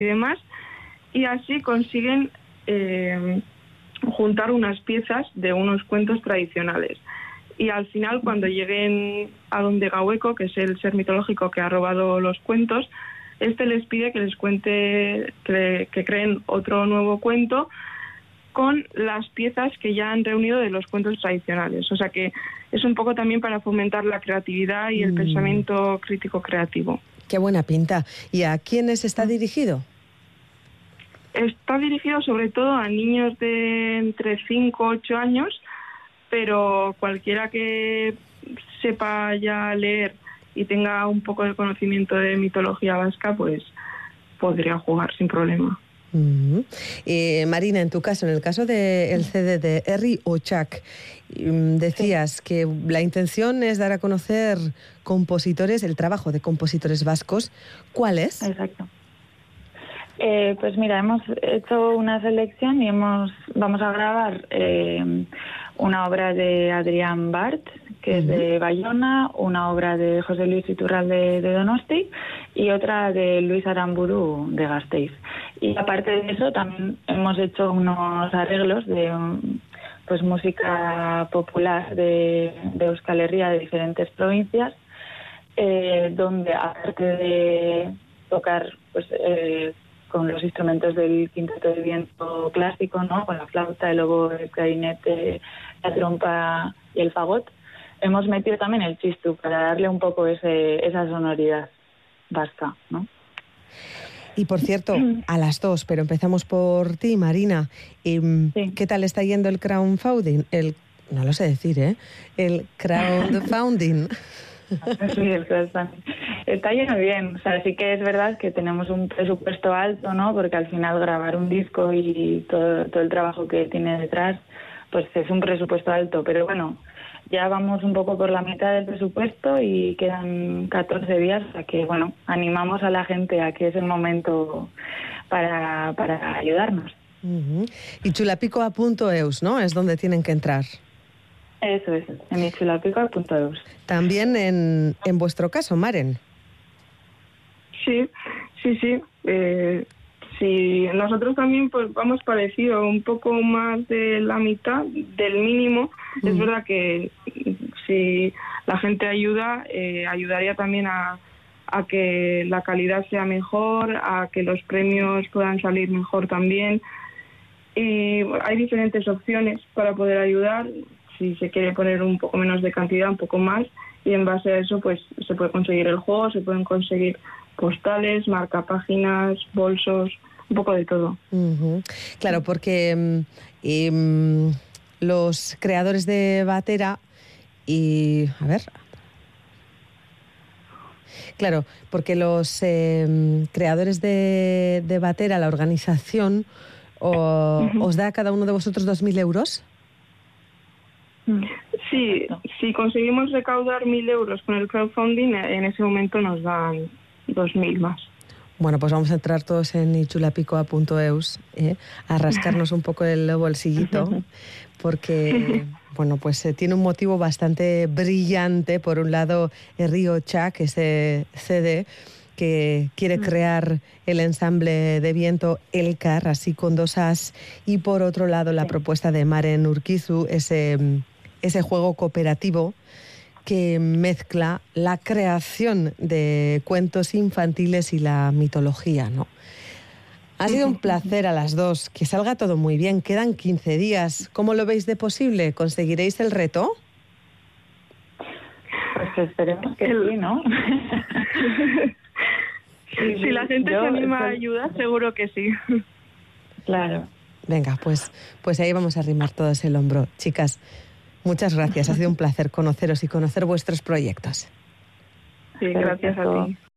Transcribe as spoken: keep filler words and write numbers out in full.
y demás, y así consiguen eh, juntar unas piezas de unos cuentos tradicionales. Y al final, cuando lleguen a donde Gaueko, que es el ser mitológico que ha robado los cuentos, este les pide que les cuente, que, que creen otro nuevo cuento con las piezas que ya han reunido de los cuentos tradicionales. O sea que es un poco también para fomentar la creatividad y el mm. pensamiento crítico creativo. Qué buena pinta. ¿Y a quiénes está dirigido? Está dirigido sobre todo a niños de entre cinco y ocho años, pero cualquiera que sepa ya leer y tenga un poco de conocimiento de mitología vasca, pues podría jugar sin problema. Uh-huh. eh, Marina, en tu caso, en el caso del C D de Herri Otxak, decías sí. que la intención es dar a conocer compositores, el trabajo de compositores vascos. ¿Cuál es? Exacto. Eh, pues mira, hemos hecho una selección y hemos vamos a grabar eh, una obra de Adrián Bart, que uh-huh. es de Bayona, una obra de José Luis Iturralde de Donosti y otra de Luis Aramburu de Gasteiz. Y aparte de eso también hemos hecho unos arreglos de pues música popular de, de Euskal Herria, de diferentes provincias, eh, donde aparte de tocar pues eh, con los instrumentos del quinteto de viento clásico, ¿no? Con la flauta, el oboe, el clarinete, la trompa y el fagot, hemos metido también el chistu para darle un poco ese, esa sonoridad vasca, ¿no? Y por cierto, a las dos, pero empezamos por ti, Marina. Eh, sí. ¿Qué tal está yendo el crowdfunding? El, no lo sé decir, ¿eh? El crowdfunding. Sí, el crowdfunding. Está yendo bien. O sea, sí que es verdad que tenemos un presupuesto alto, ¿no? Porque al final grabar un disco y todo, todo el trabajo que tiene detrás, pues es un presupuesto alto. Pero bueno, ya vamos un poco por la mitad del presupuesto y quedan catorce días, o sea que, bueno, animamos a la gente a que es el momento para, para ayudarnos. Uh-huh. Y chulapicoa punto eus, ¿no? Es donde tienen que entrar. Eso es, en chulapicoa punto eus. También en, en vuestro caso, Maren. Sí, sí, sí. Eh, sí. Nosotros también pues vamos parecido, un poco más de la mitad del mínimo. Mm. Es verdad que si la gente ayuda, eh, ayudaría también a, a que la calidad sea mejor, a que los premios puedan salir mejor también. Y hay diferentes opciones para poder ayudar. Si se quiere poner un poco menos de cantidad, un poco más, y en base a eso pues se puede conseguir el juego, se pueden conseguir postales, marcapáginas, bolsos, un poco de todo. Uh-huh. Claro, porque eh, los creadores de Batera y... A ver... Claro, porque los eh, creadores de, de Batera, la organización, o, uh-huh. ¿os da a cada uno de vosotros dos mil euros? Sí, si conseguimos recaudar mil euros con el crowdfunding, en ese momento nos dan dos mil más. Bueno, pues vamos a entrar todos en ichulapicoa punto eus, ¿eh? a rascarnos un poco el bolsillito, porque, bueno, pues eh, tiene un motivo bastante brillante. Por un lado, Herri Otxak, ese C D que quiere crear el ensamble de viento Elkar, así con dos as, y por otro lado la propuesta de Maren Urkizu, ese, ese juego cooperativo que mezcla la creación de cuentos infantiles y la mitología, ¿no? Ha sido un placer a las dos, que salga todo muy bien. Quedan quince días. ¿Cómo lo veis de posible? ¿Conseguiréis el reto? Pues esperemos que sí, ¿no? Sí, si la gente Yo, se anima pues... a ayudar, seguro que sí. Claro. Venga, pues, pues ahí vamos a arrimar todos el hombro. Chicas, muchas gracias. Ha sido un placer conoceros y conocer vuestros proyectos. Sí, gracias a ti.